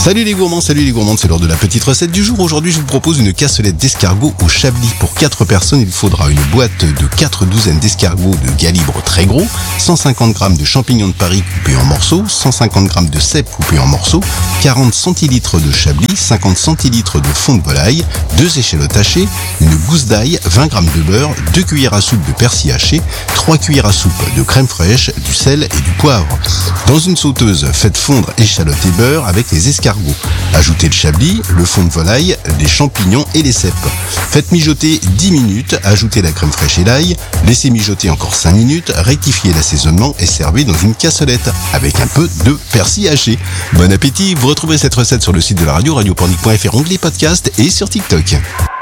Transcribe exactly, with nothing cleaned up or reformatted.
Salut les gourmands, salut les gourmandes, c'est l'heure de la petite recette du jour. Aujourd'hui, je vous propose une cassolette d'escargots au chablis. Pour quatre personnes, il faudra une boîte de quatre douzaines d'escargots de calibre très gros, cent cinquante grammes de champignons de Paris coupés en morceaux, cent cinquante grammes de cèpes coupés en morceaux, quarante centilitres de chablis, cinquante centilitres de fond de volaille, deux échalotes hachées, une gousse d'ail, vingt grammes de beurre, deux cuillères à soupe de persil haché, trois cuillères à soupe de crème fraîche, du sel et du poivre. Dans une sauteuse, faites fondre échalotes et beurre avec les escargots. Ajoutez le chablis, le fond de volaille, les champignons et les cèpes. Faites mijoter dix minutes, ajoutez la crème fraîche et l'ail, laissez mijoter encore cinq minutes, rectifiez l'assaisonnement et servez dans une cassolette avec un peu de persil haché. Bon appétit, vous retrouverez cette recette sur le site de la radio, radio pornic point f r, onglet podcast et sur TikTok.